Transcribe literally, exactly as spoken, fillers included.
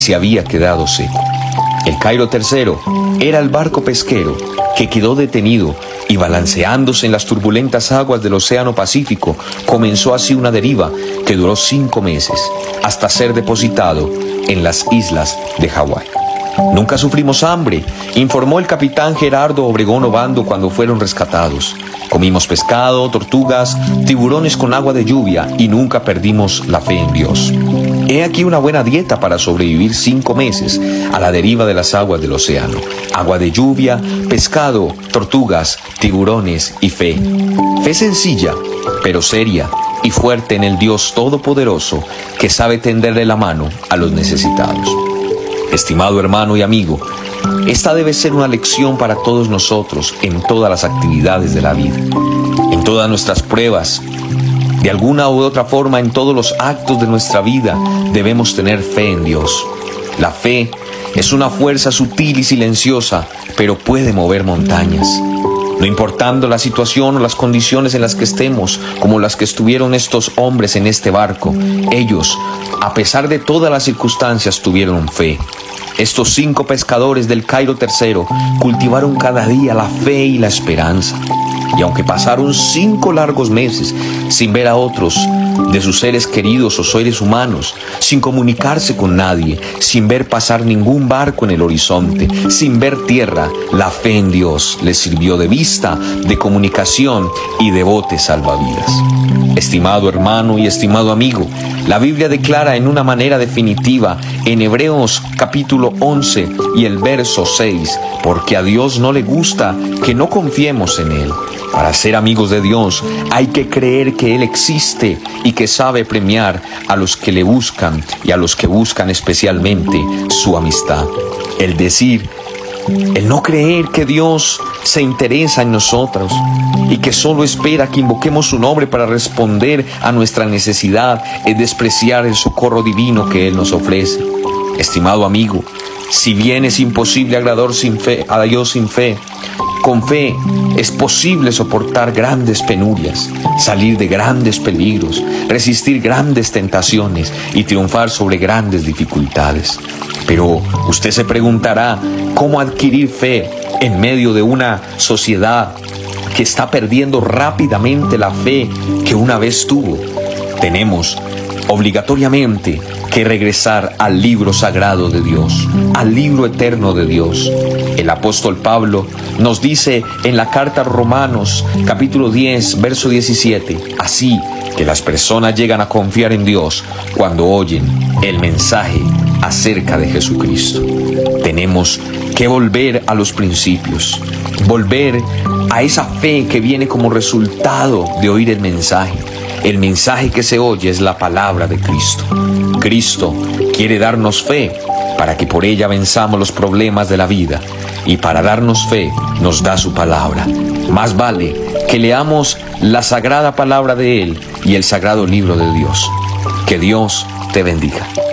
se había quedado seco. El Cairo tercero era el barco pesquero que quedó detenido y, balanceándose en las turbulentas aguas del Océano Pacífico, comenzó así una deriva que duró cinco meses, hasta ser depositado en las islas de Hawái. Nunca sufrimos hambre, informó el capitán Gerardo Obregón Obando cuando fueron rescatados. Comimos pescado, tortugas, tiburones con agua de lluvia y nunca perdimos la fe en Dios. He aquí una buena dieta para sobrevivir cinco meses a la deriva de las aguas del océano. Agua de lluvia, pescado, tortugas, tiburones y fe. Fe sencilla, pero seria y fuerte en el Dios Todopoderoso que sabe tenderle la mano a los necesitados. Estimado hermano y amigo, esta debe ser una lección para todos nosotros en todas las actividades de la vida, en todas nuestras pruebas. De alguna u otra forma, en todos los actos de nuestra vida, debemos tener fe en Dios. La fe es una fuerza sutil y silenciosa, pero puede mover montañas. No importando la situación o las condiciones en las que estemos, como las que estuvieron estos hombres en este barco, ellos, a pesar de todas las circunstancias, tuvieron fe. Estos cinco pescadores del Cairo tercero cultivaron cada día la fe y la esperanza. Y aunque pasaron cinco largos meses sin ver a otros de sus seres queridos o seres humanos, sin comunicarse con nadie, sin ver pasar ningún barco en el horizonte, sin ver tierra, la fe en Dios les sirvió de vista, de comunicación y de bote salvavidas. Estimado hermano y estimado amigo, la Biblia declara en una manera definitiva en Hebreos capítulo once y el verso seis, porque a Dios no le gusta que no confiemos en Él. Para ser amigos de Dios hay que creer que Él existe y que sabe premiar a los que le buscan y a los que buscan especialmente su amistad. El decir, el no creer que Dios se interesa en nosotros y que solo espera que invoquemos su nombre para responder a nuestra necesidad es despreciar el socorro divino que Él nos ofrece. Estimado amigo, si bien es imposible agradar sin fe, a Dios sin fe, con fe es posible soportar grandes penurias, salir de grandes peligros, resistir grandes tentaciones y triunfar sobre grandes dificultades. Pero usted se preguntará, ¿cómo adquirir fe en medio de una sociedad que está perdiendo rápidamente la fe que una vez tuvo? Tenemos obligatoriamente que regresar al libro sagrado de Dios, al libro eterno de Dios. El apóstol Pablo nos dice en la carta a Romanos, capítulo diez, verso diecisiete, así que las personas llegan a confiar en Dios cuando oyen el mensaje acerca de Jesucristo. Tenemos que volver a los principios, volver a esa fe que viene como resultado de oír el mensaje. El mensaje que se oye es la palabra de Cristo. Cristo quiere darnos fe para que por ella venzamos los problemas de la vida, y para darnos fe nos da su palabra. Más vale que leamos la sagrada palabra de Él y el sagrado libro de Dios. Que Dios te bendiga.